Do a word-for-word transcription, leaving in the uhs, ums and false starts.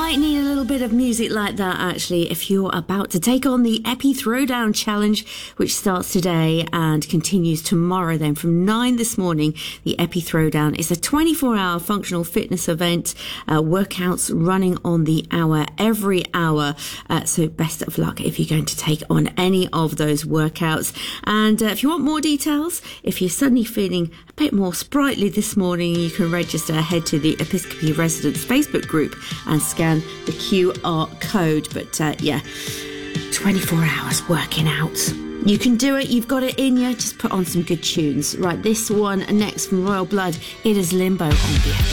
might need a little bit of music like that, actually, if you're about to take on the Epi Throwdown Challenge, which starts today and continues tomorrow then from nine this morning. The Epi Throwdown is a twenty-four hour functional fitness event, uh, workouts running on the hour every hour. Uh, so best of luck if you're going to take on any of those workouts. And uh, if you want more details, if you're suddenly feeling a bit more sprightly this morning, you can register, head to the Episcopi Residents Facebook group and scan the Q R code. But uh, yeah, twenty-four hours working out. You can do it. You've got it in you. Just put on some good tunes. Right, this one next from Royal Blood. It is Limbo on the